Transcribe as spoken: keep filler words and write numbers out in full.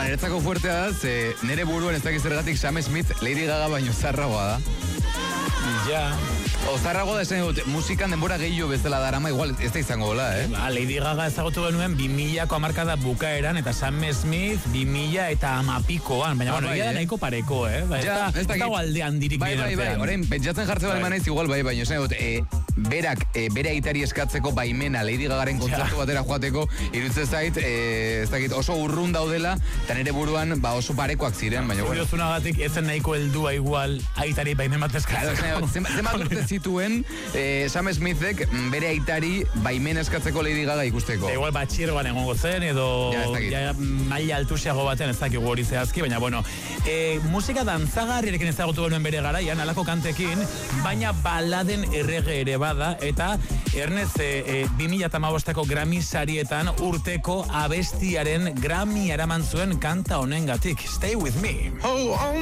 niretzako fuertea da, ze nire buruan ez dakiz zergatik Sam Smith Lady Gaga baino zarragoa da. Ja. Ozarrago da esan dut, musikan denbora gehiago bezala darama, igual ez da izango gola, eh? Ba, Lady Gaga ezagutu genuen bi milako hamarkada bukaeran, eta Sam Smith bi mila eta amapikoan, baina, Ah, bueno, bai, ia eh? nahiko pareko, eh? Ba, Ja, ez da alde handirik bai, bai, bai, orain, pentsatzen jartzen bali manaiz, igual, bai, baina, esan dut, e, berak, e, bere aitari eskatzeko baimena Lady Gagaren kontzertu batera joateko, iruditzen zait, e, ez dakit, oso urrun daudela, eta nire buruan, ba, oso parekoak ziren, baina, bueno. Zuriozunagatik ezen nahiko heldua igual aitari baimen bat eskatzeko. Zenbat urte zituen eh, Sam Smithek bere aitari baimen eskatzeko Lady Gaga ikusteko. Da igual batxirgoan egongo zen, edo ja, ja, maila altusiago batean ez dakigu hori zehazki, baina bueno, e, musika dantzagarriarekin ezagutu genuen bere garaian, alako kantekin, baina baladen errege ere bada, eta Ernest e, e, bi mila hamabosteko Grammy sarietan urteko abestiaren Grammy eraman zuen kanta honengatik. Stay with me. Oh, oh.